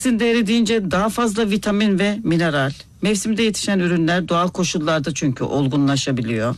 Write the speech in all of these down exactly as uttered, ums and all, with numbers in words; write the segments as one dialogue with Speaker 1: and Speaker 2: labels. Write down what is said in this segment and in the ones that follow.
Speaker 1: Besin değeri deyince daha fazla vitamin ve mineral. Mevsimde yetişen ürünler doğal koşullarda çünkü olgunlaşabiliyor.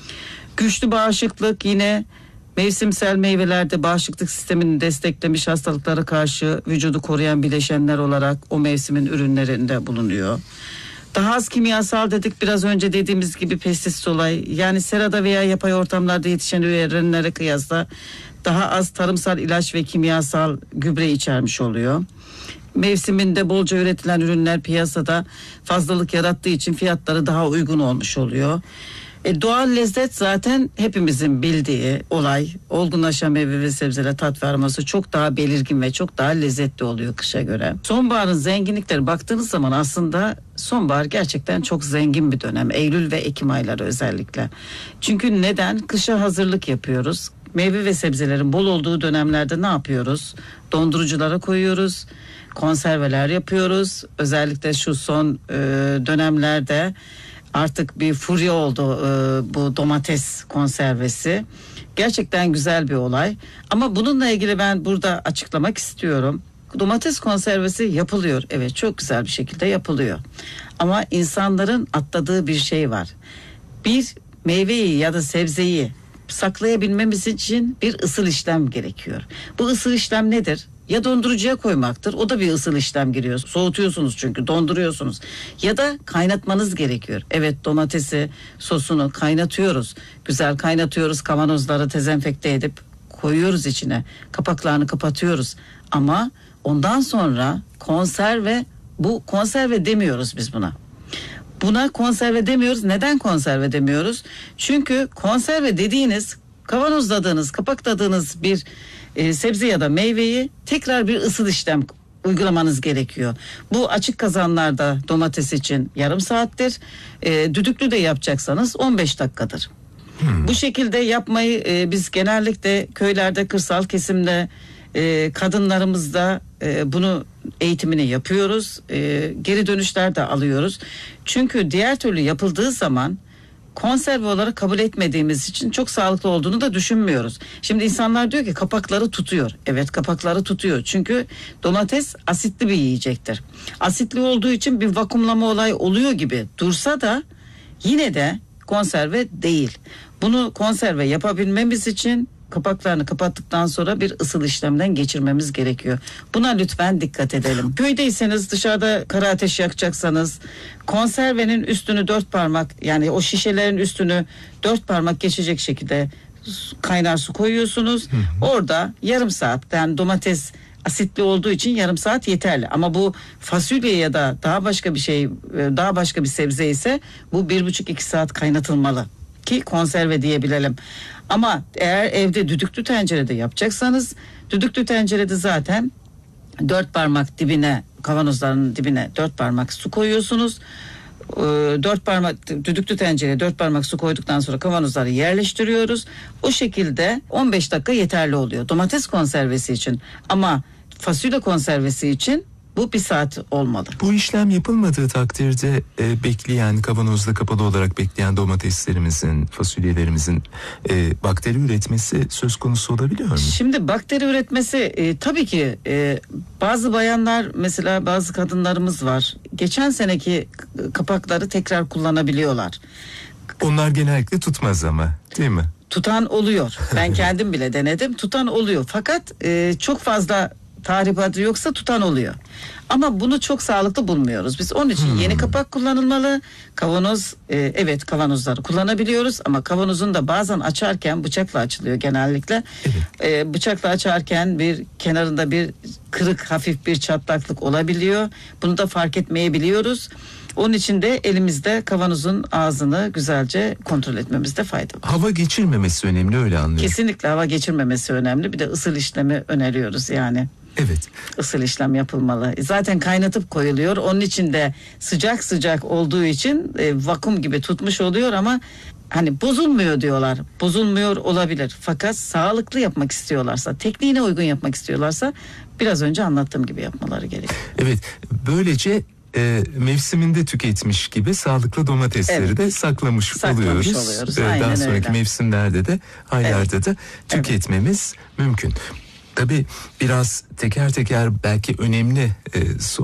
Speaker 1: Güçlü bağışıklık, yine mevsimsel meyvelerde bağışıklık sistemini desteklemiş, hastalıklara karşı vücudu koruyan bileşenler olarak o mevsimin ürünlerinde bulunuyor. Daha az kimyasal dedik, biraz önce dediğimiz gibi pestisit olay, yani serada veya yapay ortamlarda yetişen ürünlere kıyasla daha az tarımsal ilaç ve kimyasal gübre içermiş oluyor. Mevsiminde bolca üretilen ürünler piyasada fazlalık yarattığı için fiyatları daha uygun olmuş oluyor. E, doğal lezzet zaten hepimizin bildiği olay. Olgunlaşan meyve ve sebzeler tat ve aroması çok daha belirgin ve çok daha lezzetli oluyor kışa göre. Sonbaharın zenginlikleri baktığınız zaman aslında sonbahar gerçekten çok zengin bir dönem. Eylül ve Ekim ayları özellikle. Çünkü neden? Kışa hazırlık yapıyoruz. Meyve ve sebzelerin bol olduğu dönemlerde ne yapıyoruz? Donduruculara koyuyoruz. Konserveler yapıyoruz. Özellikle şu son e, dönemlerde artık bir furya oldu e, bu domates konservesi. Gerçekten güzel bir olay. Ama bununla ilgili ben burada açıklamak istiyorum. Domates konservesi yapılıyor. Evet, çok güzel bir şekilde yapılıyor. Ama insanların atladığı bir şey var. Bir meyveyi ya da sebzeyi saklayabilmemiz için bir ısıl işlem gerekiyor. Bu ısıl işlem nedir? Ya dondurucuya koymaktır. O da bir ısıl işlem giriyor. Soğutuyorsunuz çünkü, donduruyorsunuz. Ya da kaynatmanız gerekiyor. Evet, domatesi, sosunu kaynatıyoruz. Güzel kaynatıyoruz. Kavanozları dezenfekte edip koyuyoruz içine. Kapaklarını kapatıyoruz. Ama ondan sonra konserve, bu konserve demiyoruz biz buna. Buna konserve demiyoruz. Neden konserve demiyoruz? Çünkü konserve dediğiniz, kavanozladığınız, kapakladığınız bir e, sebze ya da meyveyi tekrar bir ısıl işlem uygulamanız gerekiyor. Bu açık kazanlarda domates için yarım saattir. E, düdüklü de yapacaksanız on beş dakikadır. Hmm. Bu şekilde yapmayı e, biz genellikle köylerde, kırsal kesimde e, kadınlarımızda e, bunu eğitimini yapıyoruz. E, geri dönüşler de alıyoruz. Çünkü diğer türlü yapıldığı zaman konserve olarak kabul etmediğimiz için çok sağlıklı olduğunu da düşünmüyoruz. Şimdi insanlar diyor ki kapakları tutuyor. Evet, kapakları tutuyor. Çünkü domates asitli bir yiyecektir. Asitli olduğu için bir vakumlama olayı oluyor gibi dursa da yine de konserve değil. Bunu konserve yapabilmemiz için kapaklarını kapattıktan sonra bir ısıl işlemden geçirmemiz gerekiyor. Buna lütfen dikkat edelim. Köydeyseniz, dışarıda kara ateş yakacaksanız konservenin üstünü dört parmak, yani o şişelerin üstünü dört parmak geçecek şekilde kaynar su koyuyorsunuz. Hı hı. Orada yarım saat, yani domates asitli olduğu için yarım saat yeterli. Ama bu fasulye ya da daha başka bir şey, daha başka bir sebze ise bu bir buçuk iki saat kaynatılmalı ki konserve diyebilelim. Ama eğer evde düdüklü tencerede yapacaksanız, düdüklü tencerede zaten dört parmak dibine, kavanozların dibine dört parmak su koyuyorsunuz. Ee, dört parmak düdüklü tencereye dört parmak su koyduktan sonra kavanozları yerleştiriyoruz. O şekilde on beş dakika yeterli oluyor domates konservesi için. Ama fasulye konservesi için bu bir saat olmalı.
Speaker 2: Bu işlem yapılmadığı takdirde e, bekleyen, kavanozda kapalı olarak bekleyen domateslerimizin, fasulyelerimizin e, bakteri üretmesi söz konusu olabiliyor mu?
Speaker 1: Şimdi bakteri üretmesi e, tabii ki e, bazı bayanlar, mesela bazı kadınlarımız var. Geçen seneki kapakları tekrar kullanabiliyorlar.
Speaker 2: Onlar genellikle tutmaz ama, değil mi?
Speaker 1: Tutan oluyor. Ben kendim bile denedim. Tutan oluyor. Fakat e, çok fazla tahribatı yoksa tutan oluyor. Ama bunu çok sağlıklı bulmuyoruz. Biz onun için hmm. yeni kapak kullanılmalı. Kavanoz, e, evet kavanozları kullanabiliyoruz ama kavanozun da bazen açarken bıçakla açılıyor genellikle. Evet. E, bıçakla açarken bir kenarında bir kırık, hafif bir çatlaklık olabiliyor. Bunu da fark etmeyebiliyoruz. Onun için de elimizde kavanozun ağzını güzelce kontrol etmemizde fayda var.
Speaker 2: Hava geçirmemesi önemli, öyle anlıyorum.
Speaker 1: Kesinlikle hava geçirmemesi önemli. Bir de ısıl işlemi öneriyoruz yani.
Speaker 2: Evet.
Speaker 1: Isıl işlem yapılmalı. Zaten kaynatıp koyuluyor. Onun için de sıcak sıcak olduğu için e, vakum gibi tutmuş oluyor ama hani bozulmuyor diyorlar. Bozulmuyor olabilir. Fakat sağlıklı yapmak istiyorlarsa, tekniğine uygun yapmak istiyorlarsa biraz önce anlattığım gibi yapmaları gerekiyor.
Speaker 2: Evet. Böylece E, mevsiminde tüketmiş gibi sağlıklı domatesleri evet. de saklamış, saklamış oluyoruz. oluyoruz. E, daha sonraki öyle. Mevsimlerde de, aylarda evet. da tüketmemiz evet. mümkün. Tabii biraz teker teker belki önemli e,